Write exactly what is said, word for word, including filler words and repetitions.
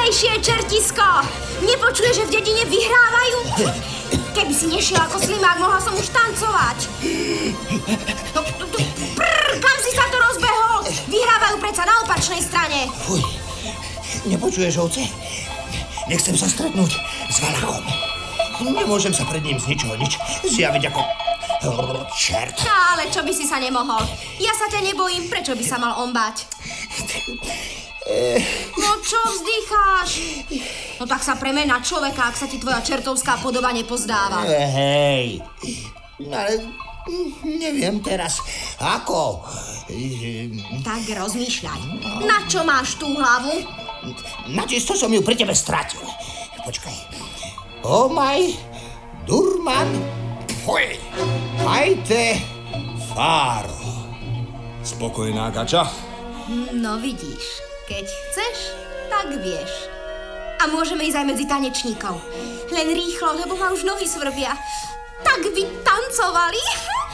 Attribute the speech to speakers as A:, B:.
A: Rýchlejšie, čertisko! Nepočuje, že v dedine vyhrávajú? Keby si nešiel ako slimák, mohla som už tancovať. No, prr, kam si sa to rozbehol? Vyhrávajú predsa na opačnej strane.
B: Fuj, nepočuješ, ovce? Nechcem sa stretnúť s Valachom. Nemôžem sa pred ním z ničoho nič zjaviť ako čert.
A: Ale čo by si sa nemohol? Ja sa ťa nebojím, prečo by sa mal on báť? No čo vzdycháš? No tak sa premeň na človeka, ak sa ti tvoja čertovská podoba nepozdáva.
B: Hej, ale neviem teraz, ako.
A: Tak rozmýšľaj. Na čo máš tú hlavu?
B: Načisto som ju pri tebe stratil. Počkaj. Omaj, Durman, fuj, ajte, fáro.
C: Spokojná, Gača?
A: No vidíš, keď chceš, tak vieš. A môžeme ísť aj medzi tanečníkov. Len rýchlo, lebo ma už nohy svrbia. Tak by tancovali.